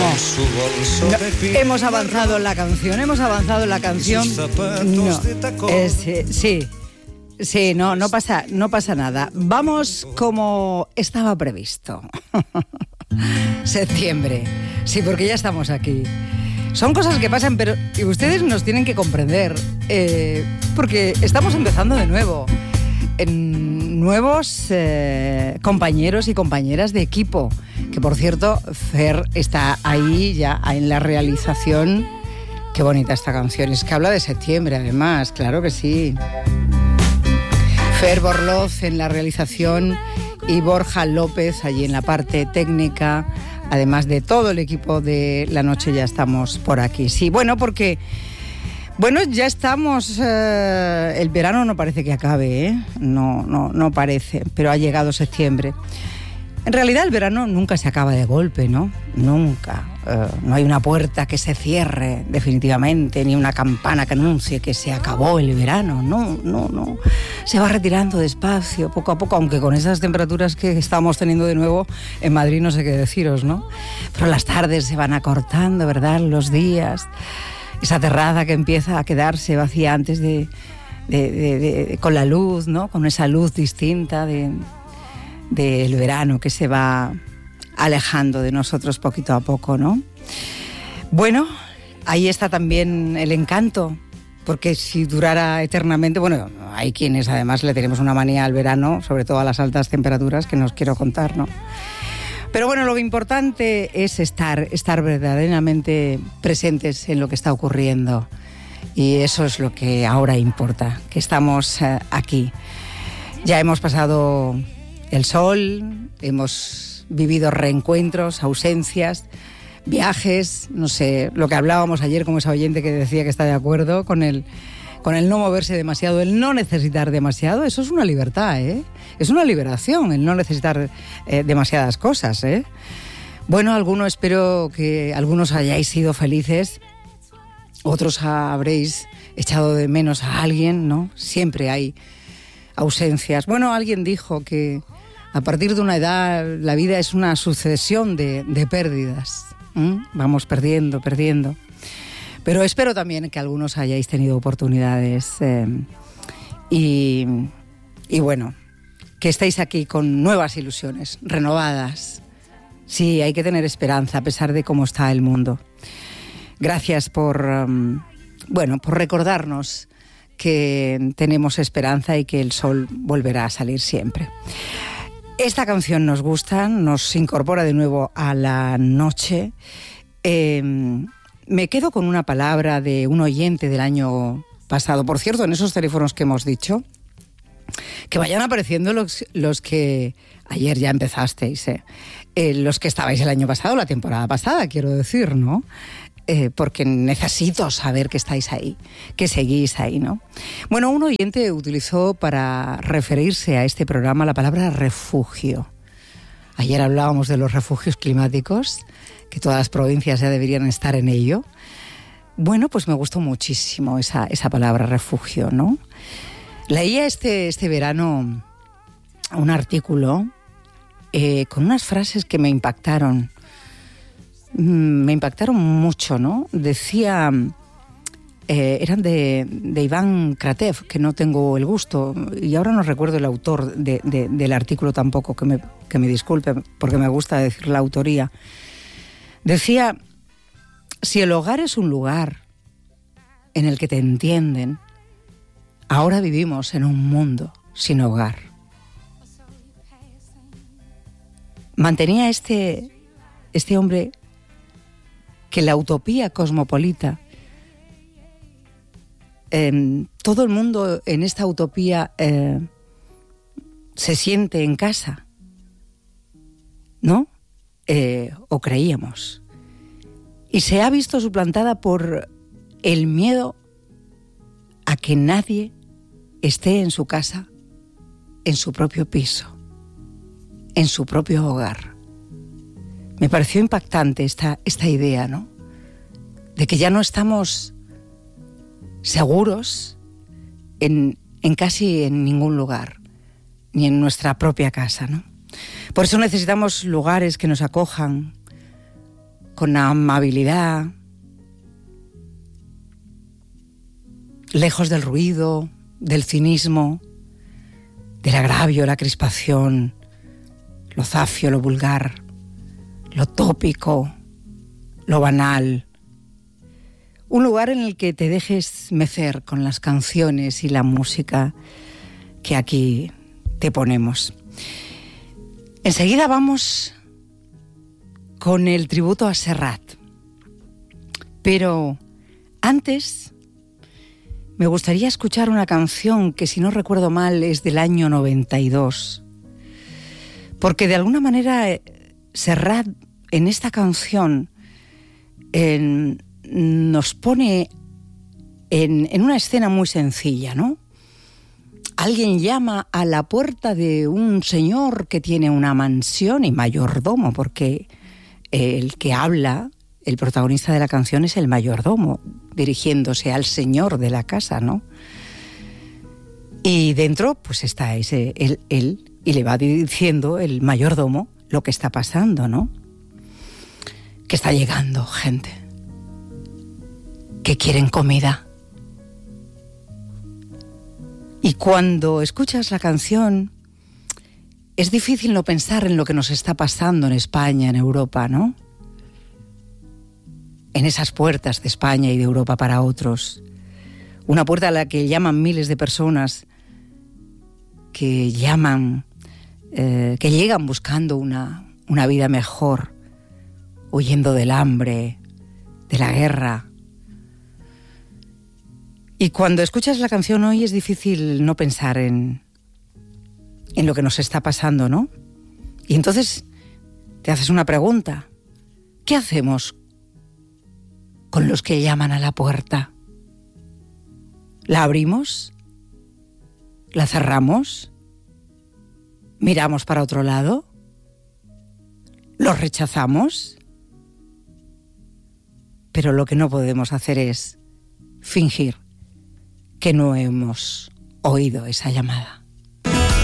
¿Cómo? No, hemos avanzado en la canción. No, sí, no pasa nada. Vamos como estaba previsto. Septiembre. Sí, porque ya estamos aquí. Son cosas que pasan, pero ustedes nos tienen que comprender, porque estamos empezando de nuevo. Nuevos compañeros y compañeras de equipo, que por cierto, Fer está ahí ya en la realización. Qué bonita esta canción, es que habla de septiembre además, claro que sí. Fer Borloz en la realización y Borja López allí en la parte técnica, además de todo el equipo de La Noche. Ya estamos por aquí. Sí, bueno, porque ya estamos, el verano no parece que acabe, ¿eh? No parece, pero ha llegado septiembre. En realidad el verano nunca se acaba de golpe, ¿no? Nunca. No hay una puerta que se cierre definitivamente, ni una campana que anuncie que se acabó el verano. No. Se va retirando despacio, poco a poco, aunque con esas temperaturas que estamos teniendo de nuevo en Madrid no sé qué deciros, ¿no? Pero las tardes se van acortando, ¿verdad? Los días. Esa terraza que empieza a quedarse vacía antes de con la luz, ¿no? Con esa luz distinta del verano que se va alejando de nosotros poquito a poco, ¿no? Bueno, ahí está también el encanto, porque si durara eternamente, bueno, hay quienes además le tenemos una manía al verano, sobre todo a las altas temperaturas, que no os quiero contar, ¿no? Pero bueno, lo importante es estar verdaderamente presentes en lo que está ocurriendo, y eso es lo que ahora importa, que estamos aquí. Ya hemos pasado el sol, hemos vivido reencuentros, ausencias, viajes, no sé, lo que hablábamos ayer con esa oyente que decía que está de acuerdo con el no moverse demasiado, el no necesitar demasiado. Eso es una libertad, ¿eh? Es una liberación, el no necesitar demasiadas cosas, ¿eh? Bueno, espero que algunos hayáis sido felices, otros habréis echado de menos a alguien, ¿no? Siempre hay ausencias. Bueno, alguien dijo que a partir de una edad la vida es una sucesión de pérdidas. Vamos perdiendo. Pero espero también que algunos hayáis tenido oportunidades y bueno, que estéis aquí con nuevas ilusiones, renovadas. Sí, hay que tener esperanza a pesar de cómo está el mundo. Gracias por recordarnos que tenemos esperanza y que el sol volverá a salir siempre. Esta canción nos gusta, nos incorpora de nuevo a la noche. Me quedo con una palabra de un oyente del año pasado. Por cierto, en esos teléfonos que hemos dicho, que vayan apareciendo los que ayer ya empezasteis, los que estabais el año pasado, la temporada pasada, quiero decir, ¿no? Porque necesito saber que estáis ahí, que seguís ahí, ¿no? Bueno, un oyente utilizó para referirse a este programa la palabra refugio. Ayer hablábamos de los refugios climáticos, que todas las provincias ya deberían estar en ello. Bueno, pues me gustó muchísimo esa palabra refugio, ¿no? Leía este verano un artículo con unas frases que me impactaron mucho, ¿no? Decía, eran de Iván Kratev, que no tengo el gusto, y ahora no recuerdo el autor del artículo tampoco, que me disculpe, porque me gusta decir la autoría. Decía, si el hogar es un lugar en el que te entienden, ahora vivimos en un mundo sin hogar. Mantenía este hombre que la utopía cosmopolita, todo el mundo en esta utopía se siente en casa, ¿no? O creíamos. Y se ha visto suplantada por el miedo a que nadie esté en su casa, en su propio piso, en su propio hogar. Me pareció impactante esta idea, ¿no? De que ya no estamos seguros en casi en ningún lugar, ni en nuestra propia casa, ¿no? Por eso necesitamos lugares que nos acojan con amabilidad, lejos del ruido, del cinismo, del agravio, la crispación, lo zafio, lo vulgar, lo tópico, lo banal. Un lugar en el que te dejes mecer con las canciones y la música que aquí te ponemos. Enseguida vamos con el tributo a Serrat. Pero antes me gustaría escuchar una canción que, si no recuerdo mal, es del año 92. Porque de alguna manera Serrat en esta canción nos pone en una escena muy sencilla, ¿no? Alguien llama a la puerta de un señor que tiene una mansión y mayordomo, porque el que habla, el protagonista de la canción, es el mayordomo, dirigiéndose al señor de la casa, ¿no? Y dentro, pues está él, y le va diciendo el mayordomo lo que está pasando, ¿no? Que está llegando gente, que quieren comida. Y cuando escuchas la canción, es difícil no pensar en lo que nos está pasando en España, en Europa, ¿no? En esas puertas de España y de Europa para otros. Una puerta a la que llaman miles de personas que llegan buscando una vida mejor, huyendo del hambre, de la guerra. Y cuando escuchas la canción hoy es difícil no pensar en lo que nos está pasando, ¿no? Y entonces te haces una pregunta. ¿Qué hacemos con los que llaman a la puerta? ¿La abrimos? ¿La cerramos? ¿Miramos para otro lado? ¿Los rechazamos? Pero lo que no podemos hacer es fingir que no hemos oído esa llamada.